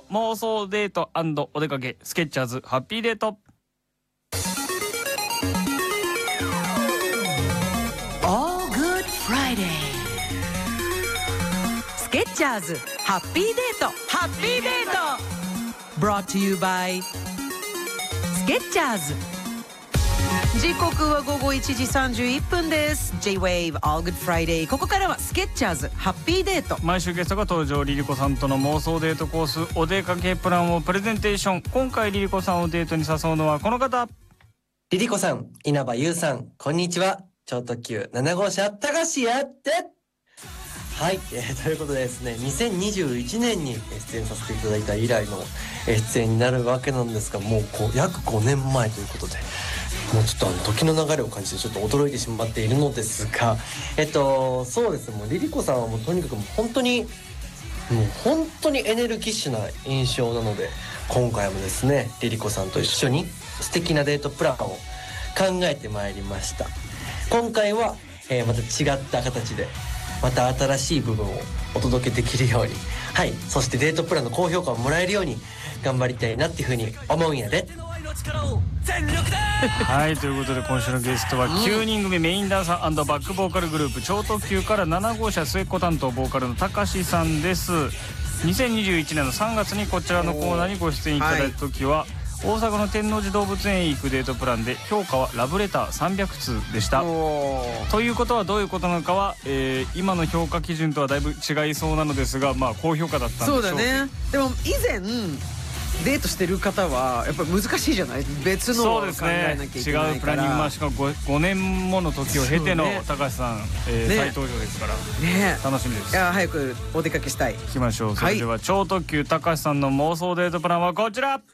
妄想デート&お出かけスケッチャーズハッピーデート。 All Good Friday スケッチャーズハッピーデートハッピーデート Brought to you by スケッチャーズ。時刻は午後1時31分です。 J-Wave All Good Friday。 ここからはスケッチャーズハッピーデート。 毎週ゲストが登場。リリコさんとの妄想デートコースお出かけプランをプレゼンテーション。今回リリコさんをデートに誘うのはこの方。 リリコさん、稲葉優さん、こんにちは。超特急7号車高橋やってはい、ということでですね、2021年に出演させていただいた以来の出演になるわけなんですが、もう約5年前ということで、もうちょっと時の流れを感じてちょっと驚いてしまっているのですが、そうですね、もうリリコさんはもうとにかく本当にエネルギッシュな印象なので、今回もですねリリコさんと一緒に素敵なデートプランを考えてまいりました。今回は、また違った形でまた新しい部分をお届けできるように、はい、そしてデートプランの高評価をもらえるように頑張りたいなっていうふうに思うんやで。 はい、ということで今週のゲストは9人組メインダンサー&バックボーカルグループ超特急から7号車末っ子担当ボーカルのたかしさんです。2021年の3月にこちらのコーナーにご出演いただいた時は、大阪の天王寺動物園へ行くデートプランで評価はラブレター300通でした。ということはどういうことなのかは、今の評価基準とはだいぶ違いそうなのですが、まあ高評価だったんでしょう。 そうだね。でも以前デートしてる方はやっぱり難しいじゃない。別のを考えなきゃいけないから。 違うプランニングマシンが 5年もの時を経ての高橋さん、再登場ですからね、楽しみです。 いや早くお出かけしたい。 行きましょう。それでは超特急高橋さんの妄想デートプランはこちら。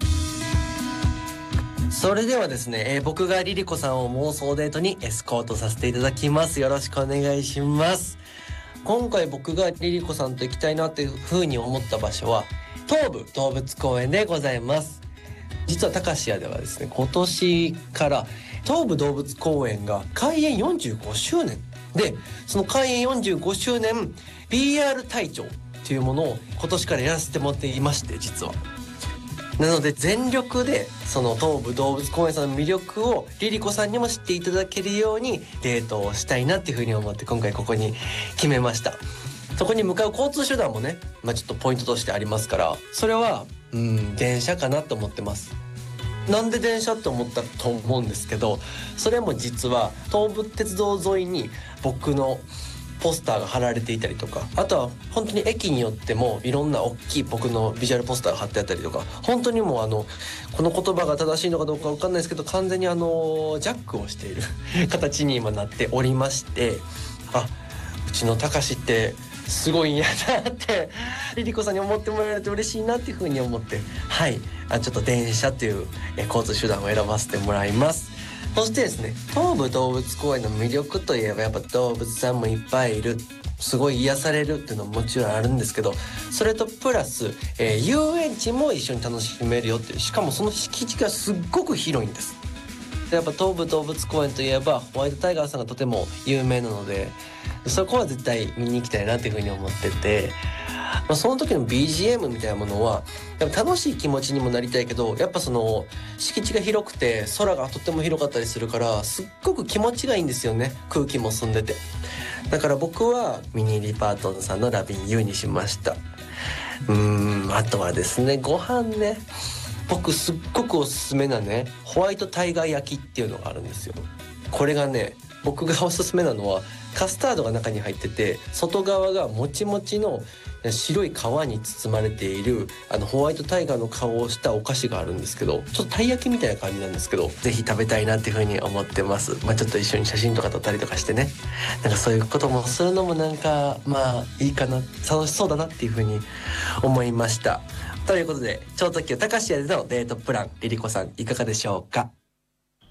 それではですね、僕がリリコさんを妄想デートにエスコートさせていただきます。よろしくお願いします。今回僕がリリコさんと行きたいなっていうふうに思った場所は東武動物公園でございます。実は高橋屋ではですね、今年から東武動物公園が開園45周年で、その開園45周年 PR 隊長っていうものを今年からやらせてもらっていまして、実はなので全力でその東武動物公園さんの魅力をリリコさんにも知っていただけるようにデートをしたいなっていうふうに思って今回ここに決めました。そこに向かう交通手段もね、ちょっとポイントとしてありますから、それは電車かなと思ってます。なんで電車って思ったと思うんですけど、それも実は東武鉄道沿いに僕のポスターが貼られていたりとか、あとは本当に駅によってもいろんな大きい僕のビジュアルポスターが貼ってあったりとか、本当にもうこの言葉が正しいのかどうか分かんないですけど、完全にジャックをしている形に今なっておりまして、うちのたかしってすごいんやなってリリコさんに思ってもらえると嬉しいなっていうふうに思って、はい、ちょっと電車という交通手段を選ばせてもらいます。そしてですね、東武動物公園の魅力といえばやっぱ動物さんもいっぱいいる、すごい癒されるっていうのももちろんあるんですけど、それとプラス、遊園地も一緒に楽しめるよっていう、しかもその敷地がすっごく広いんです。でやっぱ東武動物公園といえばホワイトタイガーさんがとても有名なので、そこは絶対見に行きたいなっていうふうに思ってて、その時の BGM みたいなものはやっぱ楽しい気持ちにもなりたいけど、やっぱその敷地が広くて空がとっても広かったりするからすっごく気持ちがいいんですよね。空気も澄んでて。だから僕はミニリパートンさんのラビン U にしました。あとはですね、ご飯ね、僕すっごくおすすめなねホワイトタイガー焼きっていうのがあるんですよ。これがね、僕がおすすめなのはカスタードが中に入ってて、外側がもちもちの白い皮に包まれているホワイトタイガーの顔をしたお菓子があるんですけど、ちょっとたい焼きみたいな感じなんですけど、ぜひ食べたいなっていうふうに思ってます。ちょっと一緒に写真とか撮ったりとかしてね、そういうこともするのもいいかな、楽しそうだなっていうふうに思いました。ということで超特急たかしやでのデートプラン、リリコさんいかがでしょうか。